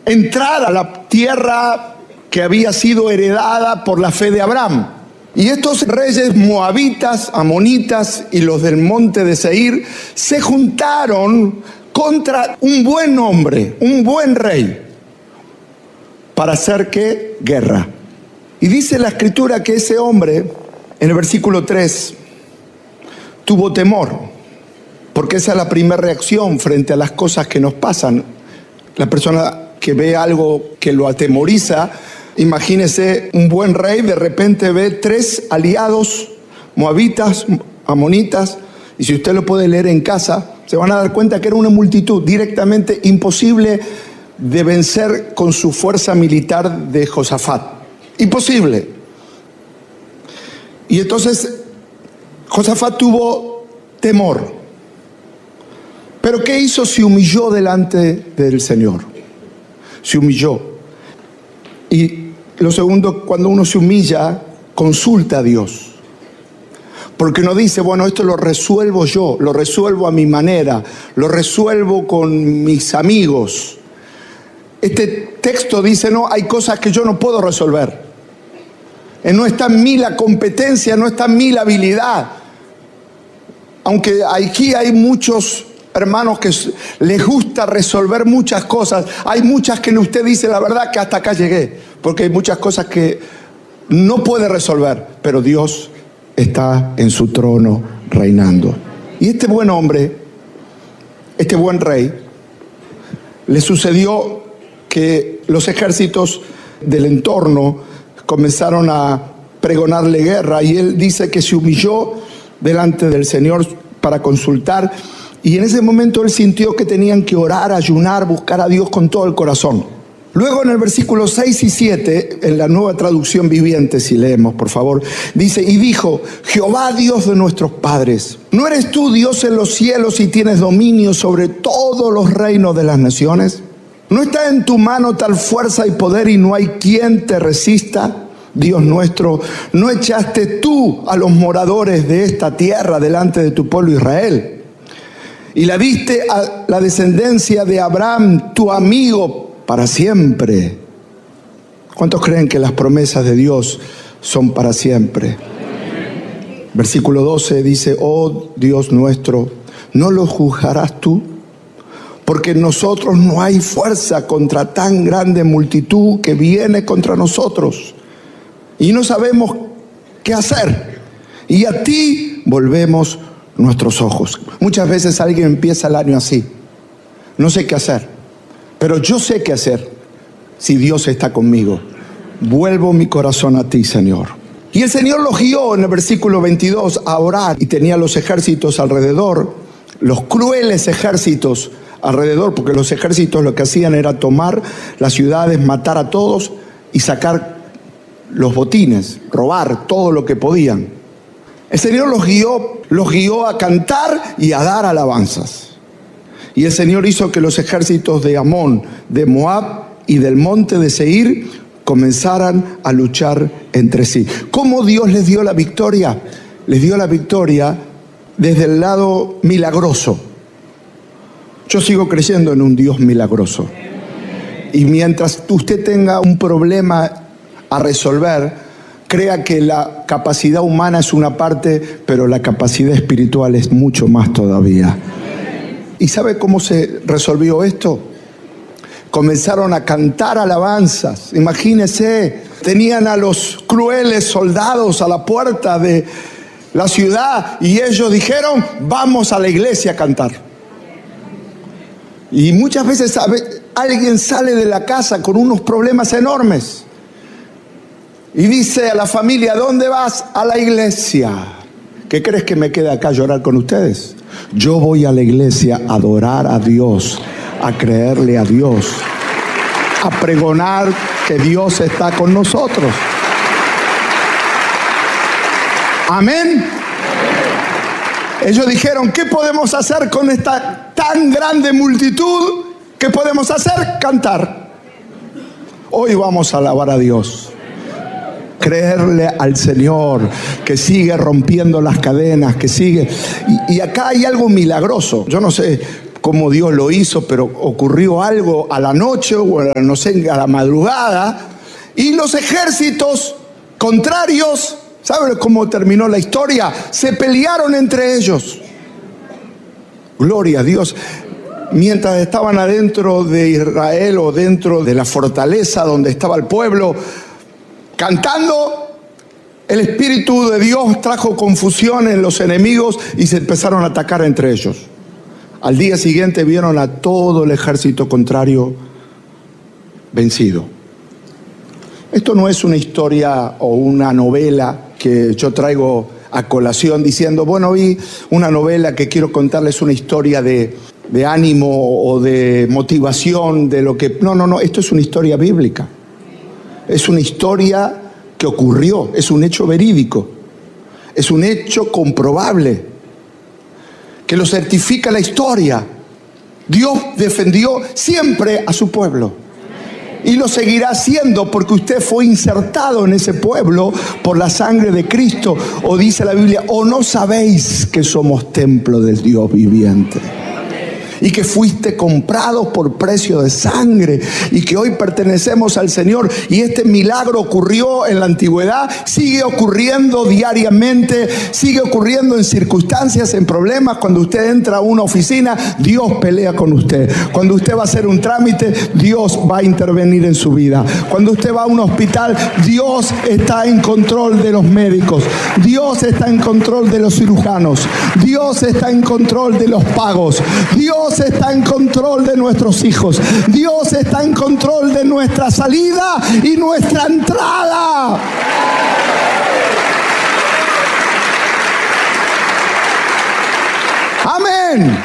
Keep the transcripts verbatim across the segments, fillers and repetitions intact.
entrar a la tierra que había sido heredada por la fe de Abraham. Y estos reyes moabitas, amonitas y los del monte de Seir se juntaron contra un buen hombre, un buen rey, para hacer ¿qué? Guerra. Y dice la escritura que ese hombre, en el versículo tres, tuvo temor, porque esa es la primera reacción frente a las cosas que nos pasan. La persona que ve algo que lo atemoriza, imagínese un buen rey, de repente ve tres aliados, moabitas, amonitas, y si usted lo puede leer en casa, se van a dar cuenta que era una multitud directamente imposible de vencer con su fuerza militar de Josafat. Imposible. Y entonces Josafat tuvo temor. ¿Pero qué hizo? Se humilló delante del Señor. Se humilló. Y lo segundo, cuando uno se humilla, consulta a Dios. Porque no dice, bueno, esto lo resuelvo yo, lo resuelvo a mi manera, lo resuelvo con mis amigos. Este texto dice, no, hay cosas que yo no puedo resolver. No está en mí la competencia, no está en mí la habilidad. Aunque aquí hay muchos hermanos que les gusta resolver muchas cosas, hay muchas que usted dice la verdad que hasta acá llegué, porque hay muchas cosas que no puede resolver, pero Dios está en su trono reinando. Y este buen hombre, este buen rey, le sucedió que los ejércitos del entorno comenzaron a pregonarle guerra, y él dice que se humilló delante del Señor para consultar, y en ese momento él sintió que tenían que orar, ayunar, buscar a Dios con todo el corazón. Luego en el versículo seis y siete, en la Nueva Traducción Viviente, si leemos por favor, dice, y dijo, Jehová Dios de nuestros padres, ¿no eres tú Dios en los cielos y tienes dominio sobre todos los reinos de las naciones? ¿No está en tu mano tal fuerza y poder y no hay quien te resista? Dios nuestro, ¿no echaste tú a los moradores de esta tierra delante de tu pueblo Israel? Y la diste a la descendencia de Abraham, tu amigo, para siempre. ¿Cuántos creen que las promesas de Dios son para siempre? Versículo doce dice, oh Dios nuestro, ¿no lo juzgarás tú? Porque en nosotros no hay fuerza contra tan grande multitud que viene contra nosotros. Y no sabemos qué hacer. Y a ti volvemos nuestros ojos. Muchas veces alguien empieza el año así. No sé qué hacer, pero yo sé qué hacer si Dios está conmigo. Vuelvo mi corazón a ti, Señor. Y el Señor los guió en el versículo veintidós a orar, y tenía los ejércitos alrededor, los crueles ejércitos alrededor, porque los ejércitos lo que hacían era tomar las ciudades, matar a todos y sacar los botines, robar todo lo que podían. El Señor los guió, los guió a cantar y a dar alabanzas. Y el Señor hizo que los ejércitos de Amón, de Moab y del monte de Seir comenzaran a luchar entre sí. ¿Cómo Dios les dio la victoria? Les dio la victoria desde el lado milagroso. Yo sigo creyendo en un Dios milagroso. Y mientras usted tenga un problema a resolver, crea que la capacidad humana es una parte, pero la capacidad espiritual es mucho más todavía. ¿Y sabe cómo se resolvió esto? Comenzaron a cantar alabanzas. Imagínese, tenían a los crueles soldados a la puerta de la ciudad y ellos dijeron, vamos a la iglesia a cantar. Y muchas veces sabe, alguien sale de la casa con unos problemas enormes y dice a la familia, ¿dónde vas? A la iglesia. ¿Qué crees que me queda acá a llorar con ustedes? Yo voy a la iglesia a adorar a Dios, a creerle a Dios, a pregonar que Dios está con nosotros. Amén. Ellos dijeron, ¿qué podemos hacer con esta tan grande multitud? ¿Qué podemos hacer? Cantar. Hoy vamos a alabar a Dios. Creerle al Señor, que sigue rompiendo las cadenas, que sigue. Y, y acá hay algo milagroso. Yo no sé cómo Dios lo hizo, pero ocurrió algo a la noche o a, no sé, a la madrugada, y los ejércitos contrarios, ¿saben cómo terminó la historia? Se pelearon entre ellos. Gloria a Dios. Mientras estaban adentro de Israel o dentro de la fortaleza donde estaba el pueblo cantando, el Espíritu de Dios trajo confusión en los enemigos y se empezaron a atacar entre ellos. Al día siguiente vieron a todo el ejército contrario vencido. Esto no es una historia o una novela que yo traigo a colación diciendo, bueno, vi una novela que quiero contarles una historia de, de ánimo o de motivación de lo que... No, no, no, esto es una historia bíblica. Es una historia que ocurrió, es un hecho verídico, es un hecho comprobable, que lo certifica la historia. Dios defendió siempre a su pueblo y lo seguirá haciendo porque usted fue insertado en ese pueblo por la sangre de Cristo. O dice la Biblia, o no sabéis que somos templo del Dios viviente y que fuiste comprados por precio de sangre y que hoy pertenecemos al Señor. Y este milagro ocurrió en la antigüedad, sigue ocurriendo diariamente, sigue ocurriendo en circunstancias, en problemas. Cuando usted entra a una oficina, Dios pelea con usted. Cuando usted va a hacer un trámite, Dios va a intervenir en su vida. Cuando usted va a un hospital, Dios está en control de los médicos, Dios está en control de los cirujanos, Dios está en control de los pagos, Dios Dios está en control de nuestros hijos. Dios está en control de nuestra salida y nuestra entrada. Amén.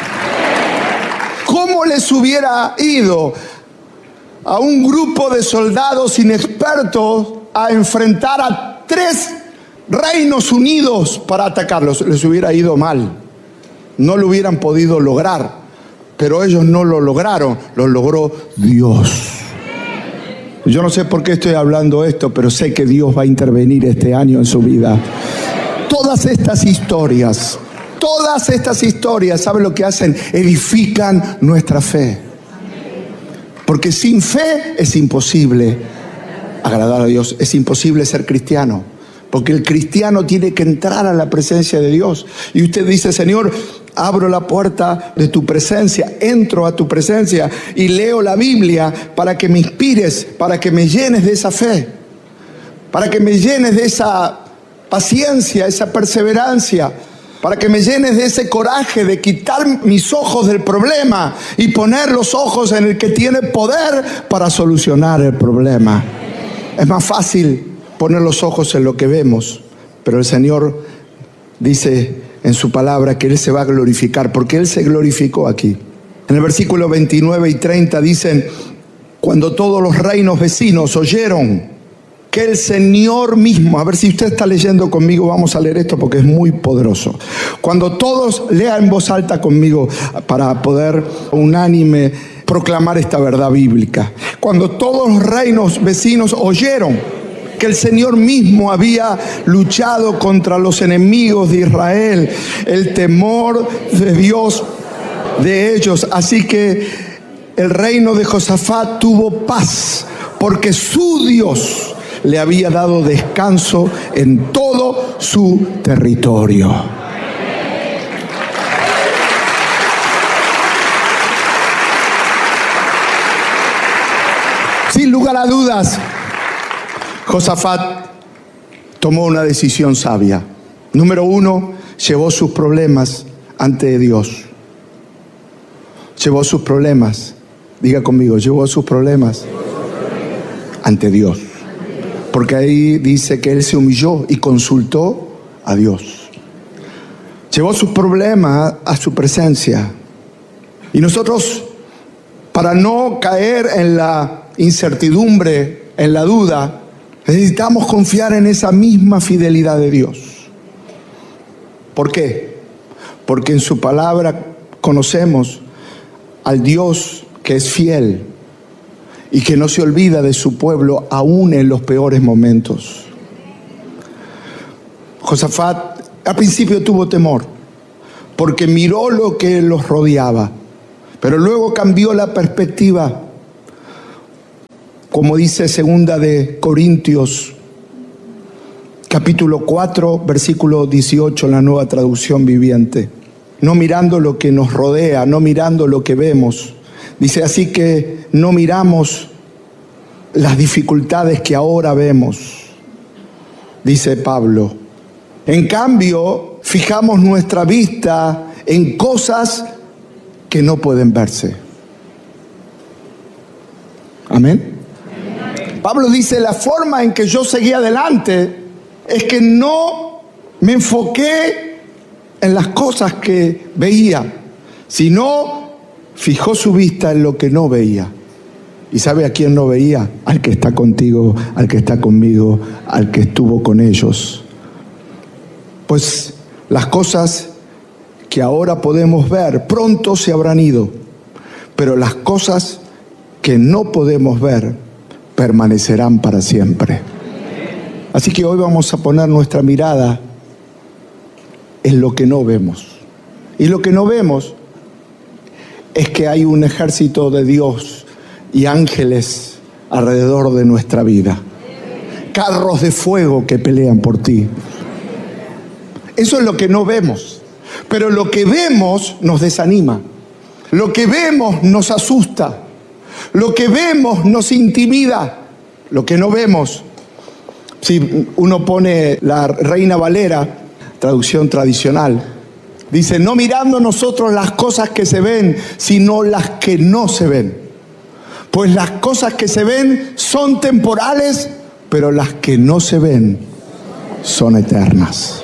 ¿Cómo les hubiera ido a un grupo de soldados inexpertos a enfrentar a tres reinos unidos para atacarlos? Les hubiera ido mal. No lo hubieran podido lograr. Pero ellos no lo lograron, lo logró Dios. Yo no sé por qué estoy hablando esto, pero sé que Dios va a intervenir este año en su vida. Todas estas historias, todas estas historias, ¿saben lo que hacen? Edifican nuestra fe. Porque sin fe es imposible agradar a Dios, es imposible ser cristiano. Porque el cristiano tiene que entrar a la presencia de Dios. Y usted dice, Señor, abro la puerta de tu presencia, entro a tu presencia y leo la Biblia para que me inspires, para que me llenes de esa fe, para que me llenes de esa paciencia, esa perseverancia, para que me llenes de ese coraje de quitar mis ojos del problema y poner los ojos en el que tiene poder para solucionar el problema. Es más fácil poner los ojos en lo que vemos, pero el Señor dice en su palabra que Él se va a glorificar, porque Él se glorificó aquí. En el versículo veintinueve y treinta dicen, cuando todos los reinos vecinos oyeron que el Señor mismo, a ver si usted está leyendo conmigo, vamos a leer esto porque es muy poderoso. Cuando todos lean en voz alta conmigo para poder unánime proclamar esta verdad bíblica. Cuando todos los reinos vecinos oyeron que el Señor mismo había luchado contra los enemigos de Israel, el temor de Dios de ellos. Así que el reino de Josafat tuvo paz, porque su Dios le había dado descanso en todo su territorio. Sin lugar a dudas, Josafat tomó una decisión sabia. Número uno, llevó sus problemas ante Dios. Llevó sus problemas, diga conmigo, llevó sus problemas ante Dios. Porque ahí dice que él se humilló y consultó a Dios. Llevó sus problemas a su presencia. Y nosotros, para no caer en la incertidumbre, en la duda, necesitamos confiar en esa misma fidelidad de Dios. ¿Por qué? Porque en su palabra conocemos al Dios que es fiel y que no se olvida de su pueblo aún en los peores momentos. Josafat al principio tuvo temor porque miró lo que los rodeaba, Pero luego cambió la perspectiva. Como dice segunda de Corintios, capítulo cuatro, versículo dieciocho, en la Nueva Traducción Viviente. No mirando lo que nos rodea, no mirando lo que vemos. Dice así que no miramos las dificultades que ahora vemos, dice Pablo. En cambio, fijamos nuestra vista en cosas que no pueden verse. Amén. Pablo dice, la forma en que yo seguí adelante es que no me enfoqué en las cosas que veía, sino fijó su vista en lo que no veía. ¿Y sabe a quién no veía? Al que está contigo, al que está conmigo, al que estuvo con ellos. Pues las cosas que ahora podemos ver pronto se habrán ido, pero las cosas que no podemos ver permanecerán para siempre. Así que hoy vamos a poner nuestra mirada en lo que no vemos. Y lo que no vemos es que hay un ejército de Dios y ángeles alrededor de nuestra vida. Carros de fuego que pelean por ti. Eso es lo que no vemos. Pero lo que vemos nos desanima. Lo que vemos nos asusta. Lo que vemos nos intimida. Lo que no vemos, si uno pone la Reina Valera, traducción tradicional, dice, no mirando nosotros las cosas que se ven, sino las que no se ven. Pues las cosas que se ven son temporales, pero las que no se ven son eternas.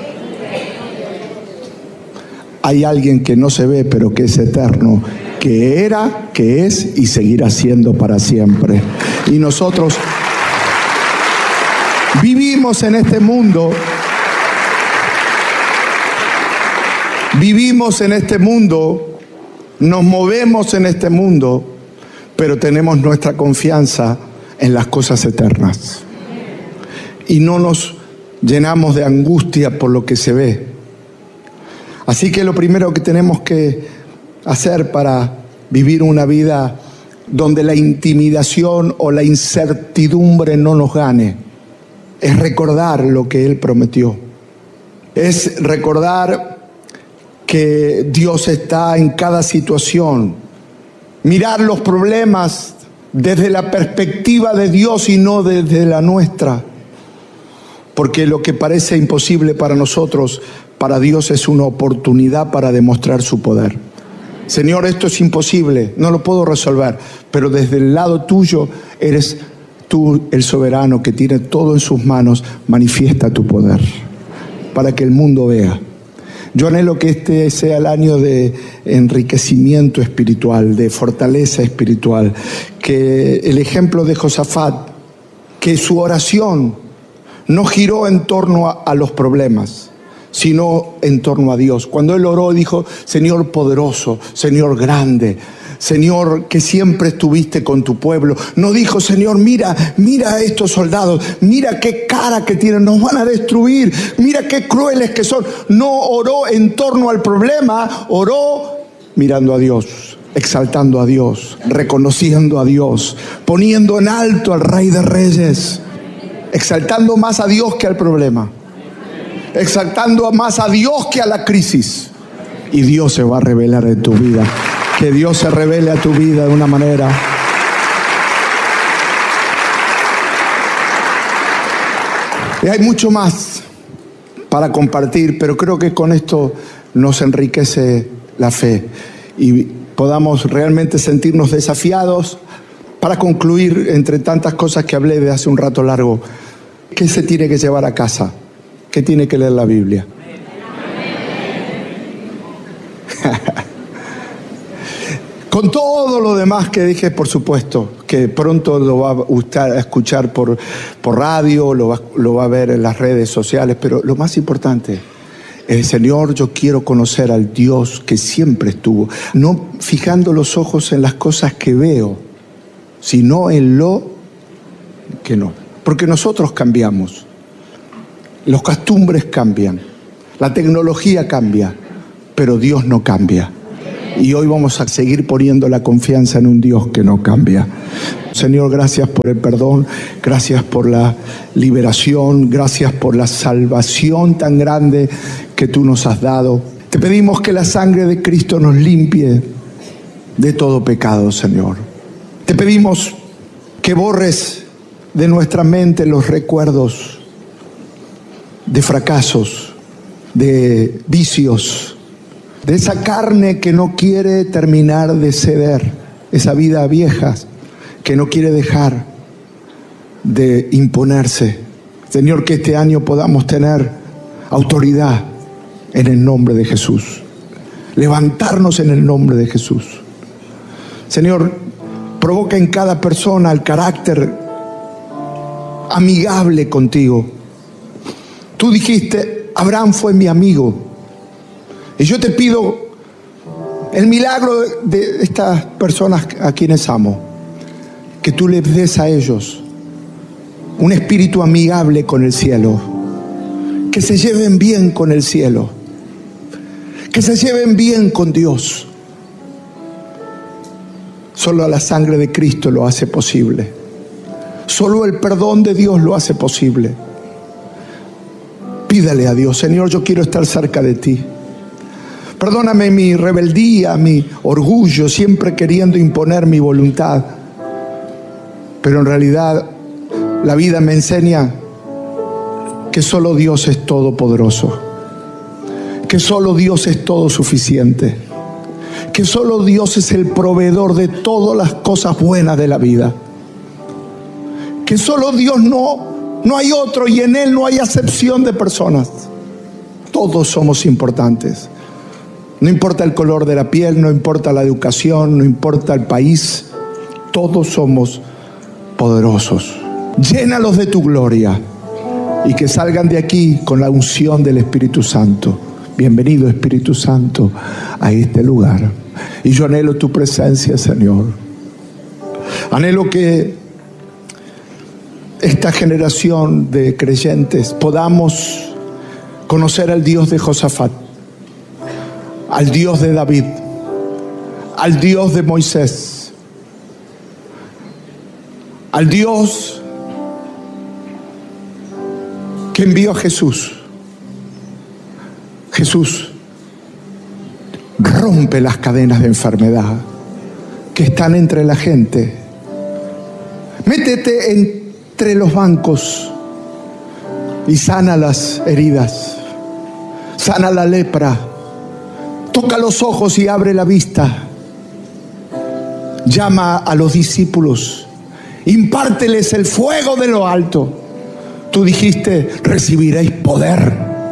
Hay alguien que no se ve, pero que es eterno, que era, que es y seguirá siendo para siempre. Y nosotros vivimos en este mundo, vivimos en este mundo, nos movemos en este mundo, pero tenemos nuestra confianza en las cosas eternas. Y no nos llenamos de angustia por lo que se ve. Así que lo primero que tenemos que hacer para vivir una vida donde la intimidación o la incertidumbre no nos gane, es recordar lo que Él prometió. Es recordar que Dios está en cada situación. Mirar los problemas desde la perspectiva de Dios y no desde la nuestra. Porque lo que parece imposible para nosotros, para Dios es una oportunidad para demostrar su poder. Señor, esto es imposible, no lo puedo resolver, pero desde el lado tuyo eres tú el soberano que tiene todo en sus manos. Manifiesta tu poder para que el mundo vea. Yo anhelo que este sea el año de enriquecimiento espiritual, de fortaleza espiritual, que el ejemplo de Josafat, que su oración no giró en torno a, a los problemas, sino en torno a Dios. Cuando él oró, dijo, Señor poderoso, Señor grande, Señor que siempre estuviste con tu pueblo. No dijo, Señor, mira, mira a estos soldados, mira qué cara que tienen, nos van a destruir, mira qué crueles que son. No oró en torno al problema, oró mirando a Dios, exaltando a Dios, reconociendo a Dios, poniendo en alto al Rey de Reyes, exaltando más a Dios que al problema, exaltando más a Dios que a la crisis. Y Dios se va a revelar en tu vida. Que Dios se revele a tu vida de una manera. Y hay mucho más para compartir, pero creo que con esto nos enriquece la fe y podamos realmente sentirnos desafiados para concluir, entre tantas cosas que hablé de hace un rato largo. ¿Qué se tiene que llevar a casa? ¿Qué tiene que leer la Biblia? Con todo lo demás que dije, por supuesto, que pronto lo va a gustar a escuchar por, por radio, lo va, lo va a ver en las redes sociales, pero lo más importante es, Señor, yo quiero conocer al Dios que siempre estuvo, no fijando los ojos en las cosas que veo, sino en lo que no. Porque nosotros cambiamos, los costumbres cambian, la tecnología cambia, pero Dios no cambia. Y hoy vamos a seguir poniendo la confianza en un Dios que no cambia. Señor, gracias por el perdón, gracias por la liberación, gracias por la salvación tan grande que tú nos has dado. Te pedimos que la sangre de Cristo nos limpie de todo pecado, Señor. Te pedimos que borres de nuestra mente los recuerdos de fracasos, de vicios, de esa carne que no quiere terminar de ceder, esa vida vieja que no quiere dejar de imponerse. Señor, que este año podamos tener autoridad en el nombre de Jesús, levantarnos en el nombre de Jesús. Señor, provoca en cada persona el carácter amigable contigo. Tú dijiste, Abraham fue mi amigo. Y yo te pido el milagro de estas personas a quienes amo, que tú les des a ellos un espíritu amigable con el cielo, que se lleven bien con el cielo, que se lleven bien con Dios. Solo la sangre de Cristo lo hace posible. Solo el perdón de Dios lo hace posible. Pídale a Dios, Señor, yo quiero estar cerca de ti. Perdóname mi rebeldía, mi orgullo, siempre queriendo imponer mi voluntad. Pero en realidad la vida me enseña que solo Dios es todopoderoso, que solo Dios es todo suficiente, que solo Dios es el proveedor de todas las cosas buenas de la vida, que solo Dios no, no hay otro y en Él no hay acepción de personas. Todos somos importantes. No importa el color de la piel, no importa la educación, no importa el país, todos somos poderosos. Llénalos de tu gloria y que salgan de aquí con la unción del Espíritu Santo. Bienvenido, Espíritu Santo, a este lugar. Y yo anhelo tu presencia, Señor. Anhelo que esta generación de creyentes podamos conocer al Dios de Josafat, al Dios de David, al Dios de Moisés, al Dios que envió a Jesús. Jesús rompe las cadenas de enfermedad que están entre la gente. Métete entre los bancos y sana las heridas, sana la lepra. Toca los ojos y abre la vista. Llama a los discípulos. Impárteles el fuego de lo alto. Tú dijiste, recibiréis poder.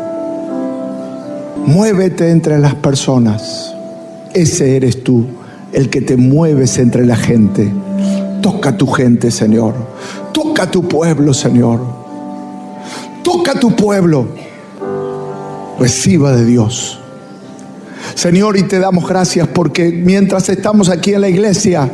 Muévete entre las personas. Ese eres tú, el que te mueves entre la gente. Toca a tu gente, Señor. Toca a tu pueblo, Señor. Toca a tu pueblo. Reciba de Dios. Señor, y te damos gracias porque mientras estamos aquí en la iglesia,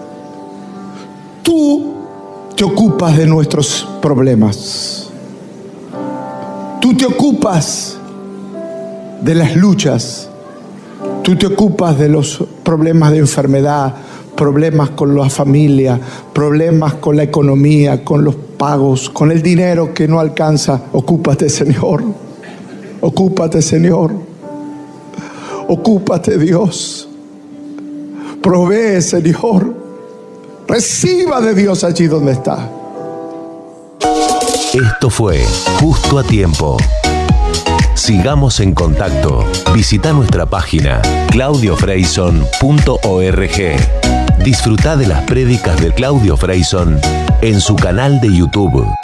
tú te ocupas de nuestros problemas. Tú te ocupas de las luchas. Tú te ocupas de los problemas de enfermedad, problemas con la familia, problemas con la economía, con los pagos, con el dinero que no alcanza. Ocúpate, Señor. Ocúpate, Señor. Ocúpate, Dios. Provee, Señor. Reciba de Dios allí donde está. Esto fue Justo a Tiempo. Sigamos en contacto. Visita nuestra página claudio freyson punto org. Disfruta de las prédicas de Claudio Freyson en su canal de YouTube.